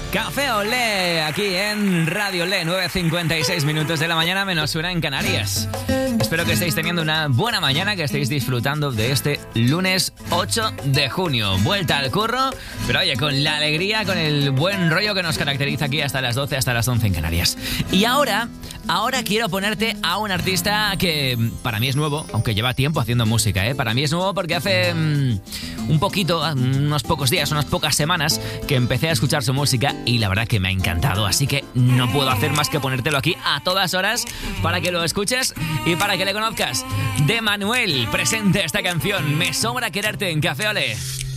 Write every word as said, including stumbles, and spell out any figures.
Café Olé, aquí en Radio Olé, nueve cincuenta y seis minutos de la mañana, menos una en Canarias. Espero que estéis teniendo una buena mañana, que estéis disfrutando de este lunes ocho de junio. Vuelta al curro, pero oye, con la alegría, con el buen rollo que nos caracteriza aquí hasta las doce, hasta las once en Canarias. Y ahora, ahora quiero ponerte a un artista que para mí es nuevo, aunque lleva tiempo haciendo música, ¿eh? Para mí es nuevo porque hace um, un poquito, unos pocos días, unas pocas semanas, que empecé a escuchar su música y la verdad que me ha encantado. Así que no puedo hacer más que ponértelo aquí a todas horas para que lo escuches y para que le conozcas. De Manuel, presente esta canción, Me sobra quererte en Café Olé.